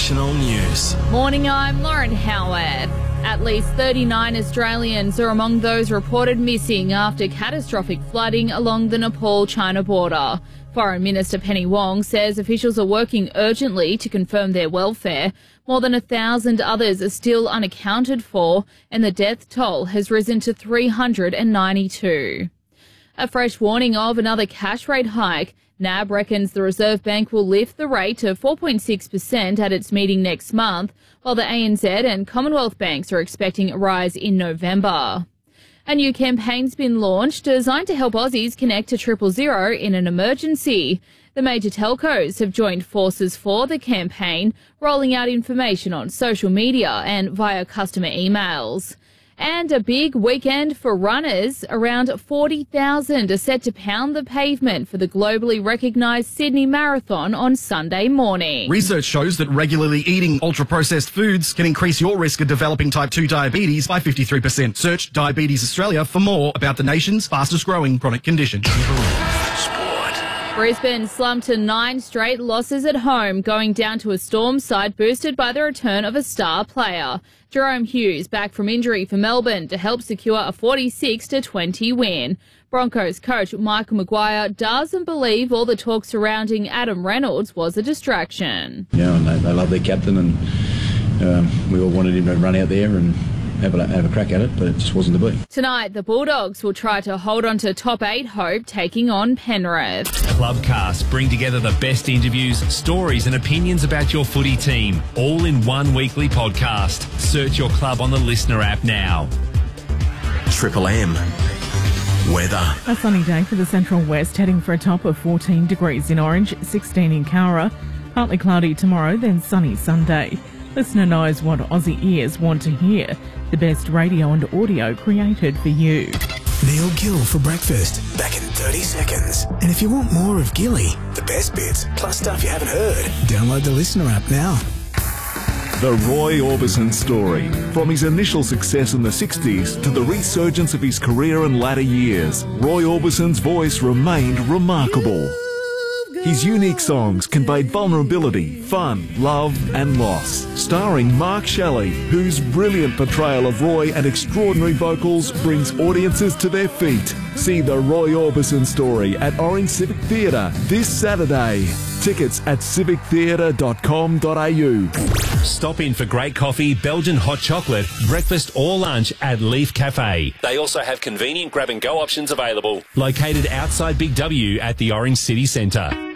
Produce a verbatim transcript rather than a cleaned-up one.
National News. Morning, I'm Lauren Howard. At least thirty-nine Australians are among those reported missing after catastrophic flooding along the Nepal-China border. Foreign Minister Penny Wong says officials are working urgently to confirm their welfare. More than a thousand others are still unaccounted for, and the death toll has risen to three hundred ninety-two. A fresh warning of another cash rate hike. N A B reckons the Reserve Bank will lift the rate to four point six percent at its meeting next month, while the A N Z and Commonwealth banks are expecting a rise in November. A new campaign's been launched designed to help Aussies connect to triple zero in an emergency. The major telcos have joined forces for the campaign, rolling out information on social media and via customer emails. And a big weekend for runners. Around forty thousand are set to pound the pavement for the globally recognised Sydney Marathon on Sunday morning. Research shows that regularly eating ultra-processed foods can increase your risk of developing type two diabetes by fifty-three percent. Search Diabetes Australia for more about the nation's fastest-growing chronic condition. Brisbane slumped to nine straight losses at home, going down to a storm side boosted by the return of a star player. Jerome Hughes back from injury for Melbourne to help secure a forty-six to twenty win. Broncos coach Michael Maguire doesn't believe all the talk surrounding Adam Reynolds was a distraction. Yeah, and they, they love their captain, and um, we all wanted him to run out there and Have a, have a crack at it, but it just wasn't to be. Tonight, the Bulldogs will try to hold on to top eight hope, taking on Penrith. Clubcast bring together the best interviews, stories and opinions about your footy team, all in one weekly podcast. Search your club on the Listener app now. Triple M. Weather. A sunny day for the Central West, heading for a top of fourteen degrees in Orange, sixteen in Cowra. Partly cloudy tomorrow, then sunny Sunday. Listener knows what Aussie ears want to hear. The best radio and audio created for you. Neil Gill for breakfast. Back in thirty seconds. And if you want more of Gilly, the best bits, plus stuff you haven't heard, download the Listener app now. The Roy Orbison story. From his initial success in the sixties to the resurgence of his career in latter years, Roy Orbison's voice remained remarkable. His unique songs conveyed vulnerability, fun, love and loss. Starring Mark Shelley, whose brilliant portrayal of Roy and extraordinary vocals brings audiences to their feet. See The Roy Orbison Story at Orange Civic Theatre this Saturday. Tickets at civic theatre dot com dot a u. Stop in for great coffee, Belgian hot chocolate, breakfast or lunch at Leaf Cafe. They also have convenient grab-and-go options available. Located outside Big W at the Orange City Centre.